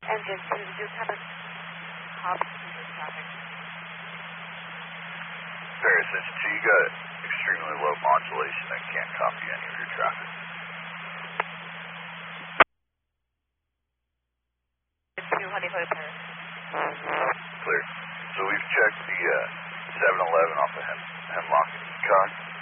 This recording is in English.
Engine 2, we do have a copy to the traffic. Paris Engine 2, you got extremely low modulation and can't copy any of your traffic. Engine 2, Honeyfoot, Paris. Clear. So we've checked the 7-Eleven off of Hemlock and Ecock.